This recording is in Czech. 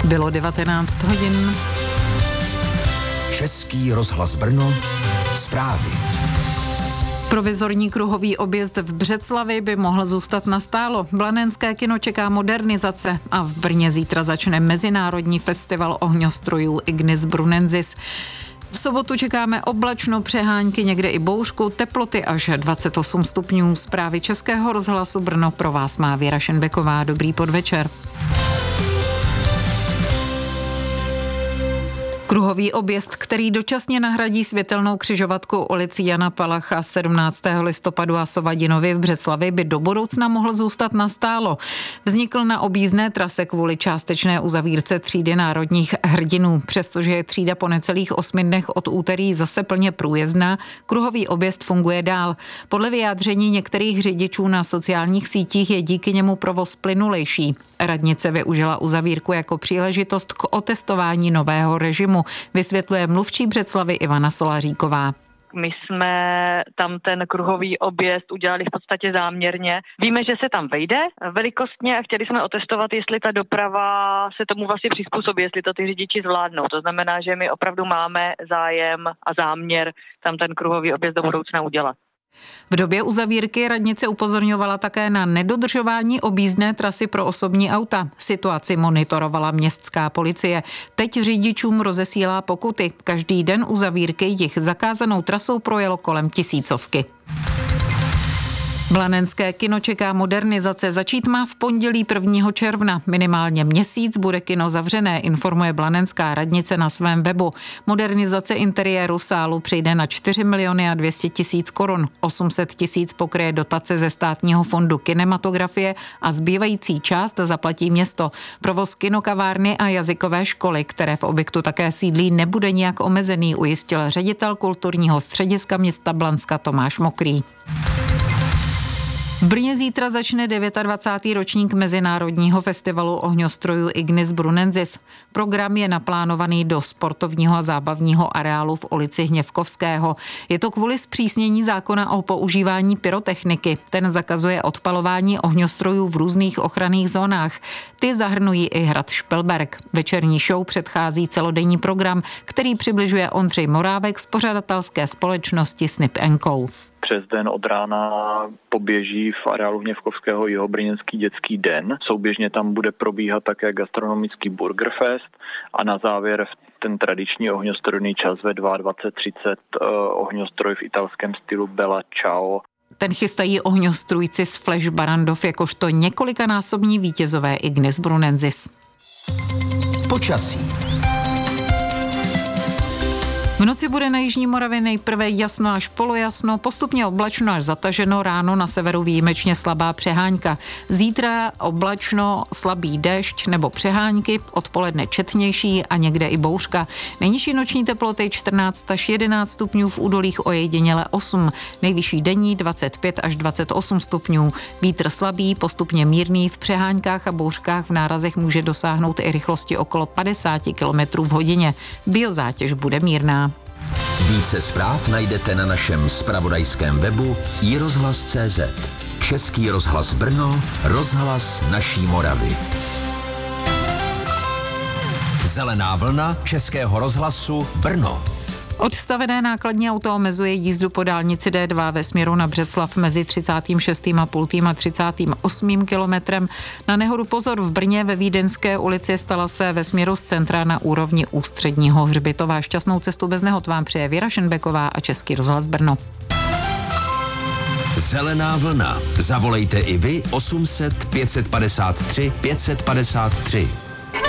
Bylo 19 hodin. Český rozhlas Brno, zprávy. Provizorní kruhový objezd v Břeclavi by mohl zůstat nastálo. Blanenské kino čeká modernizace a v Brně zítra začne mezinárodní festival ohňostrojů Ignis Brunensis. V sobotu čekáme oblačno, přehánky, někde i bouřku, teploty až 28 stupňů. Zprávy Českého rozhlasu Brno pro vás má Věra Šenbeková. Dobrý podvečer. Kruhový objezd, který dočasně nahradí světelnou křižovatku ulici Jana Palacha 17. listopadu a Sovadinovy v Břeclavi, by do budoucna mohl zůstat nastálo. Vznikl na objízdné trase kvůli částečné uzavírce třídy národních hrdinů. Přestože je třída po necelých 8 dnech od úterý zase plně průjezdná, kruhový objezd funguje dál. Podle vyjádření některých řidičů na sociálních sítích je díky němu provoz plynulejší. Radnice využila uzavírku jako příležitost k otestování nového režimu, vysvětluje mluvčí Břeclavy Ivana Solaříková. My jsme tam ten kruhový objezd udělali v podstatě záměrně. Víme, že se tam vejde velikostně a chtěli jsme otestovat, jestli ta doprava se tomu vlastně přizpůsobí, jestli to ty řidiči zvládnou. To znamená, že my opravdu máme zájem a záměr tam ten kruhový objezd do budoucna udělat. V době uzavírky radnice upozorňovala také na nedodržování objízdné trasy pro osobní auta. Situaci monitorovala městská policie. Teď řidičům rozesílá pokuty. Každý den uzavírky jich zakázanou trasou projelo kolem 1000. Blanenské kino čeká modernizace. Začít má v pondělí 1. června. Minimálně měsíc bude kino zavřené, informuje blanenská radnice na svém webu. Modernizace interiéru sálu přijde na 4 200 000 korun. 800 000 pokryje dotace ze státního fondu kinematografie a zbývající část zaplatí město. Provoz kinokavárny a jazykové školy, které v objektu také sídlí, nebude nijak omezený, ujistil ředitel kulturního střediska města Blanska Tomáš Mokrý. V Brně zítra začne 29. ročník Mezinárodního festivalu ohňostrojů Ignis Brunensis. Program je naplánovaný do sportovního a zábavního areálu v ulici Hněvkovského. Je to kvůli zpřísnění zákona o používání pyrotechniky. Ten zakazuje odpalování ohňostrojů v různých ochranných zónách. Ty zahrnují i hrad Špelberk. Večerní show předchází celodenní program, který přibližuje Ondřej Morávek z pořadatelské společnosti Snip & Co. Přes den od rána poběží v areálu Hněvkovského jihobrněnský dětský den. Souběžně tam bude probíhat také gastronomický Burgerfest a na závěr ten tradiční ohňostrojný čas ve 22:30 ohňostroj v italském stylu Bella Ciao. Ten chystají ohňostrůjci z Flash Barrandov jakožto několikanásobní vítězové Ignis Brunensis. Počasí. V noci bude na jižní Moravě nejprve jasno až polojasno, postupně oblačno až zataženo, ráno na severu výjimečně slabá přehánka. Zítra oblačno, slabý déšť nebo přehánky, odpoledne četnější a někde i bouřka. Nejnižší noční teploty 14 až 11 stupňů, v údolích ojediněle 8, nejvyšší denní 25 až 28 stupňů. Vítr slabý, postupně mírný, v přeháňkách a bouřkách v nárazech může dosáhnout i rychlosti okolo 50 km v hodině. Biozátěž bude mírná. Více zpráv najdete na našem zpravodajském webu iRozhlas.cz. Český rozhlas Brno, rozhlas naší Moravy. Zelená vlna Českého rozhlasu Brno. Odstavené nákladní auto omezuje jízdu po dálnici D2 ve směru na Břeclav mezi 36,5. a 38. kilometrem. Na nehodu pozor v Brně ve Vídeňské ulici, stala se ve směru z centra na úrovni Ústředního hřbitova. Šťastnou cestu bez nehod vám přeje Věra Šenbeková a Český rozhlas Brno. Zelená vlna. Zavolejte i vy 800 553 553.